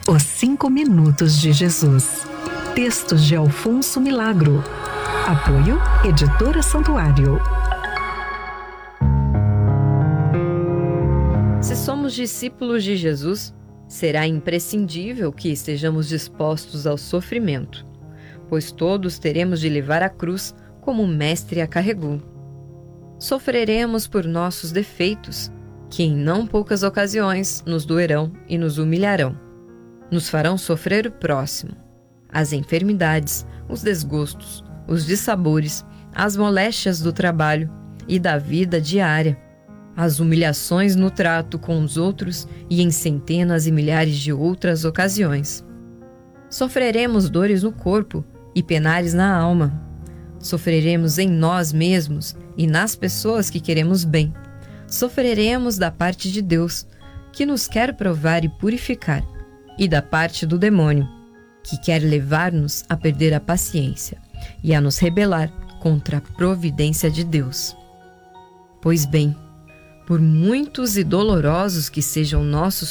Os 5 minutos de Jesus. Textos de Alfonso Milagro. Apoio Editora Santuário. Se somos discípulos de Jesus, será imprescindível que estejamos dispostos ao sofrimento, pois todos teremos de levar a cruz como o Mestre a carregou. Sofreremos por nossos defeitos, que em não poucas ocasiões nos doerão e nos humilharão. Nos farão sofrer o próximo, as enfermidades, os desgostos, os dissabores, as moléstias do trabalho e da vida diária, as humilhações no trato com os outros e em centenas e milhares de outras ocasiões. Sofreremos dores no corpo e penares na alma. Sofreremos em nós mesmos e nas pessoas que queremos bem. Sofreremos da parte de Deus, que nos quer provar e purificar, e da parte do demônio, que quer levar-nos a perder a paciência e a nos rebelar contra a providência de Deus. Pois bem, por muitos e dolorosos que sejam nossos